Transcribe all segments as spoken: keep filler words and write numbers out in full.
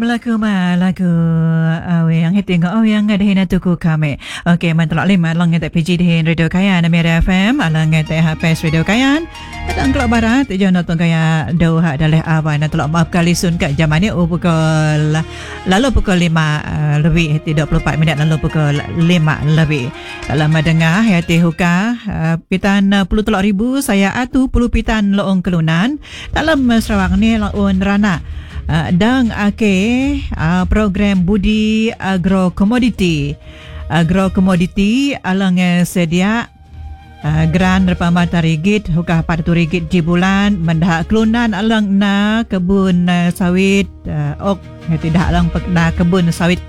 berlaku mah lagu awe yang hiting oh yang ada hina tuku kami. Okey, mantelak lima lang ngetek P G di Radio Kayan Amira F M, alang ngetek H P S Radio Kayan. Datang Kelab Barat, jo nonton kaya dau hak daleh abai na telok maaf kali sun kat jam ni oh pukul lalu pukul lima uh, lebih tiga puluh empat minit lalu pukul lima lebih. Dalam dengar hati huka uh, pitan uh, puluh telok ribu saya atu puluh pitan loong kelunan dalam uh, Sarawak ni laun rana. Uh, dan ake uh, program Budi Agro Commodity Agro Commodity alang uh, sedia uh, gran repamata rigit hukah pada tu rigit di bulan mendah kelunan alang na kebun uh, sawit uh, ok tidak alang na kebun sawit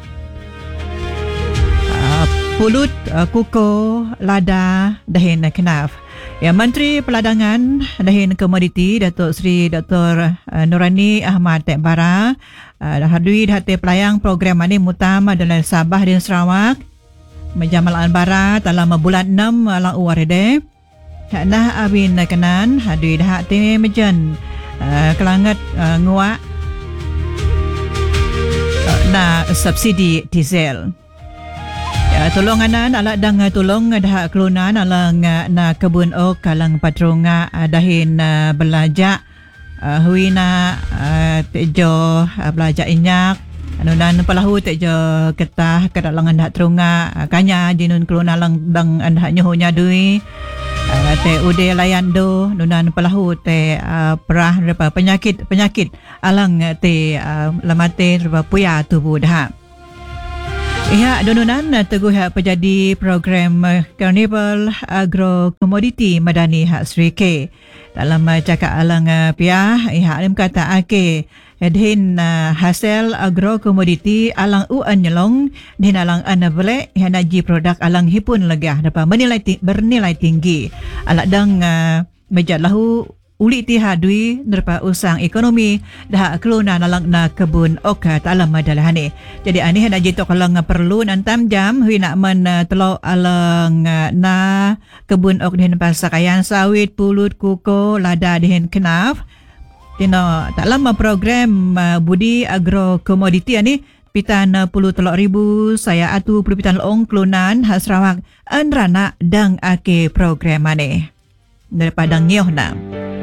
uh, pulut uh, kuko lada dahin uh, kenaf. Ya, Menteri Peladangan Dahin Komoditi Datuk Seri Doktor uh, Nurani Ahmad Tekbara uh, dah hadui hati pelayang program ini mutam dalam Sabah dan Sarawak Menjamalan Barat dalam bulan enam alang uwarede dah abin kenan hadui dah hati mejan uh, kelangat uh, nguak uh, na subsidi diesel. Ya, tolonganan ala dang tolong dah kelunan alang na kebun ok alang patrunga dahin uh, belajak uh, huina uh, tejo uh, belajak inyak anunan palahu tejo ketah kedalangan dak terunga uh, kanya jinun kelunan alang dang andak nyohonya dui uh, te ude layan do nunan palahu te uh, perah repa penyakit penyakit alang te uh, lamate repa puya tubuh dah. Ya, dononan teguh hak pejadi program Carnival Agro Commodity Madani Hak Sri K. Dalam cakap alang piah, ihak alim kata ake edhin hasil agro commodity alang u anyelong din alang anabele hanaji produk alang hipun legah dapat menilai bernilai tinggi. Alak dang mejat lahu uli ti hadui nerpa usang ekonomi dah kelunan alang na kebun oka talam madalahani. Jadi ani hendak jitok alang perlu nantam jam hui nak men telok alang na kebun ok dihen pasakayan sawit pulut kuko lada dihen kenaf. Tino tak lama program uh, Budi Agro Commodity ani pitan puluh telok ribu saya atu puluh pitan loong kelunan hak Sarawak anrana dang ake program ani daripada ngioh na.